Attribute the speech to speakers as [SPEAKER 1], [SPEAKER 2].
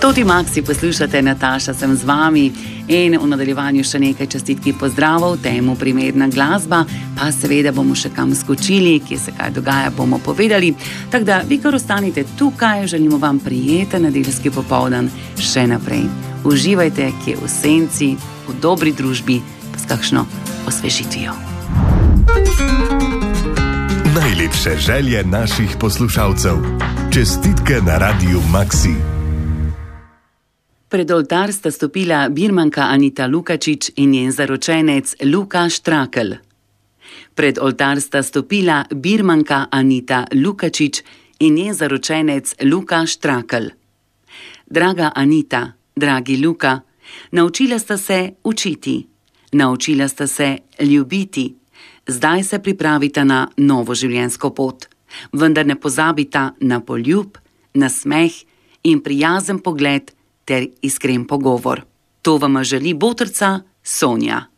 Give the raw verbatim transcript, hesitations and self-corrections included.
[SPEAKER 1] Toti Maxi poslušate, Nataša sem z vami in v nadaljevanju še nekaj čestitki pozdravov, temu primerna glasba, pa seveda bomo še kam skočili, kje se kaj dogaja, bomo povedali. Tako da vi kar ostanite tukaj, želimo vam prijeten nedeljski popoldan še naprej. Uživajte, kje v senci, v dobri družbi, pa s kakšno osvežitvijo.
[SPEAKER 2] Najlepše želje naših poslušalcev. Čestitke na Radiu Maxi.
[SPEAKER 1] Pred oltar sta stopila birmanka Anita Lukačič in njen zaročenec Luka Štrakl. Pred oltar sta stopila birmanka Anita Lukačič in njen zaročenec Luka Štrakl. Draga Anita, dragi Luka, naučila sta se učiti, naučila sta se ljubiti. Zdaj se pripravita na novo življenjsko pot, vendar ne pozabita na poljub, na smeh in prijazen pogled ter iskren pogovor. To vama želi botrca Sonja.